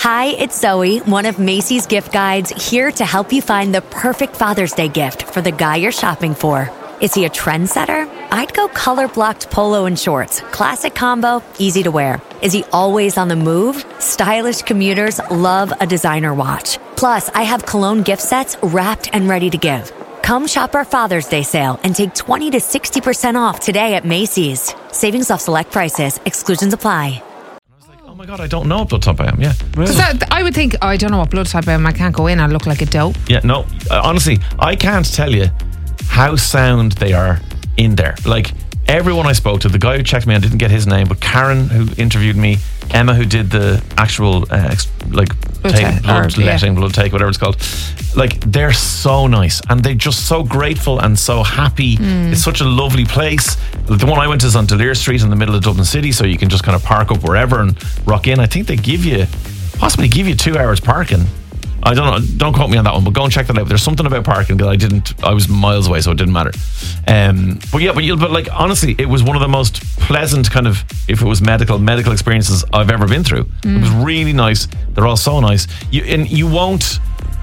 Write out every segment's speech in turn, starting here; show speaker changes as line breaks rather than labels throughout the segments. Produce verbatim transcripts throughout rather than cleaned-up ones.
Hi, it's Zoe, one of Macy's gift guides, here to help you find the perfect Father's Day gift for the guy you're shopping for. Is he a trendsetter? I'd go color-blocked polo and shorts. Classic combo, easy to wear. Is he always on the move? Stylish commuters love a designer watch. Plus, I have cologne gift sets wrapped and ready to give. Come shop our Father's Day sale and take twenty to sixty percent off today at Macy's. Savings off select prices. Exclusions apply.
Oh my God, I don't know what blood type I am. Yeah.
Really? That, I would think, oh, I don't know what blood type I am. I can't go in. I look like a dope.
Yeah, no. Uh, honestly, I can't tell you how sound they are in there. Like, everyone I spoke to, the guy who checked me, I didn't get his name, but Karen, who interviewed me, Emma, who did the actual, uh, ex- like,
blood,
take,
ta-
blood
or,
letting,
yeah.
blood take, whatever it's called. Like, they're so nice and they're just so grateful and so happy. Mm. It's such a lovely place. The one I went to is on Delir Street in the middle of Dublin City, so you can just kind of park up wherever and rock in. I think they give you, possibly give you two hours parking. I don't know, don't quote me on that one, but go and check that out. There's something about parking that I didn't, I was miles away, so it didn't matter. Um, but yeah, but you'll, but like, honestly, it was one of the most pleasant kind of, if it was medical, medical experiences I've ever been through. Mm. It was really nice. They're all so nice. You, and you won't,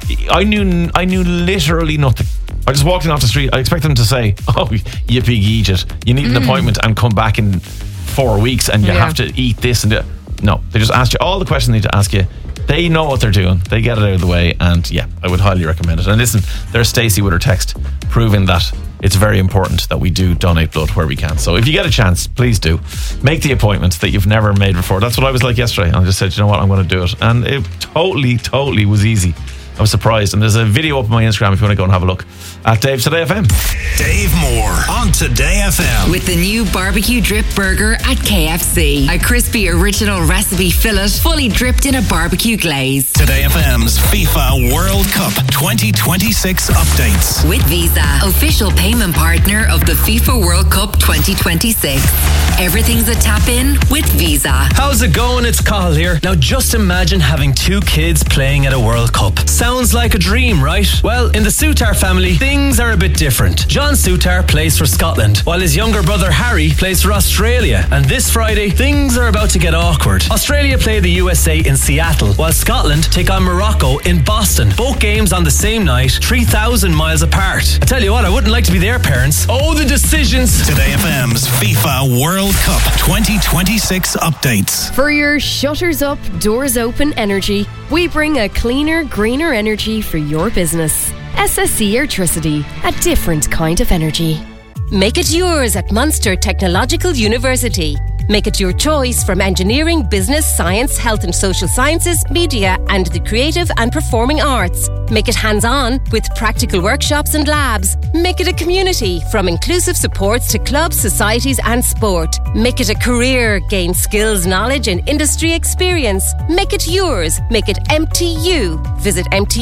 I knew, I knew literally nothing. I just walked in off the street. I expect them to say, oh, you big idiot. You need an mm. appointment and come back in four weeks and you
yeah.
have to eat this and that. No, they just asked you all the questions they need to ask you. They know what they're doing. They get it out of the way. And yeah, I would highly recommend it. And listen, there's Stacey with her text proving that it's very important that we do donate blood where we can. So if you get a chance, please do. Make the appointment that you've never made before. That's what I was like yesterday. I just said, you know what, I'm going to do it. And it totally, totally was easy. I was surprised. And there's a video up on my Instagram if you want to go and have a look at Dave Today F M.
Dave Moore on Today F M.
With the new barbecue drip burger at K F C. A crispy original recipe fillet fully dripped in a barbecue glaze.
Today F M's FIFA World Cup twenty twenty-six updates.
With Visa, official payment partner of the FIFA World Cup twenty twenty-six. Everything's a tap in with Visa.
How's it going? It's Cathal here. Now just imagine having two kids playing at a World Cup. Sounds like a dream, right? Well, in the Soutar family, things are a bit different. John Soutar plays for Scotland, while his younger brother Harry plays for Australia. And this Friday, things are about to get awkward. Australia play the U S A in Seattle, while Scotland take on Morocco in Boston. Both games on the same night, three thousand miles apart. I tell you what, I wouldn't like to be their parents. Oh, the decisions.
Today F M's FIFA World Cup twenty twenty-six updates.
For your shutters up, doors open energy, we bring a cleaner, greener energy for your business. S S E Airtricity, a different kind of energy.
Make it yours at Munster Technological University. Make it your choice from engineering, business, science, health and social sciences, media and the creative and performing arts. Make it hands-on with practical workshops and labs. Make it a community from inclusive supports to clubs, societies and sport. Make it a career, gain skills, knowledge and industry experience. Make it yours. Make it M T U. Visit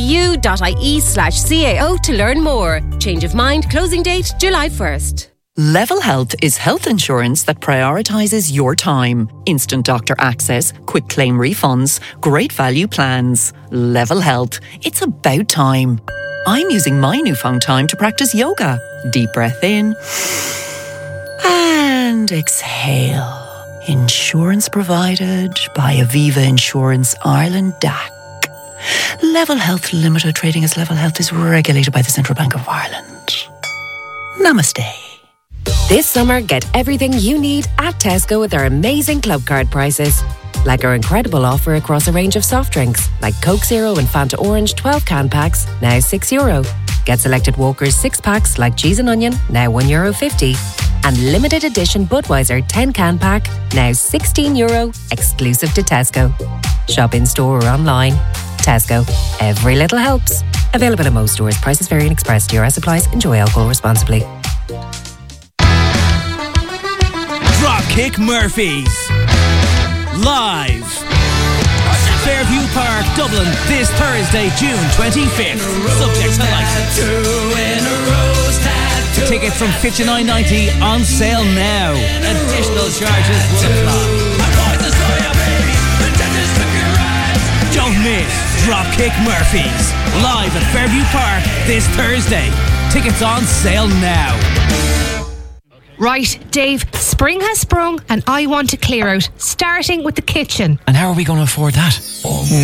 mtu.ie slash CAO to learn more. Change of mind, closing date July first.
Level Health is health insurance that prioritises your time. Instant doctor access, quick claim refunds, great value plans. Level Health. It's about time. I'm using my newfound time to practice yoga. Deep breath in and exhale. Insurance provided by Aviva Insurance Ireland D A C. Level Health Limited, trading as Level Health, is regulated by the Central Bank of Ireland. Namaste.
This summer, get everything you need at Tesco with our amazing club card prices. Like our incredible offer across a range of soft drinks, like Coke Zero and Fanta Orange twelve can packs, now six euro. Get selected Walker's six packs like cheese and onion, now one euro fifty. And limited edition Budweiser ten can pack, now sixteen euro, exclusive to Tesco. Shop in store or online. Tesco. Every little helps. Available in most stores. Prices vary and express. D R S applies. Enjoy alcohol responsibly.
Dropkick Murphys. Live. Fairview Park, Dublin, this Thursday, June twenty-fifth. Subject to license. Tickets from fifty-nine ninety on sale now. Additional charges will apply. Don't miss Dropkick Murphys. Live at Fairview Park this Thursday. Tickets on sale now.
Right, Dave, spring has sprung and I want to clear out, starting with the kitchen.
And how are we going to afford that?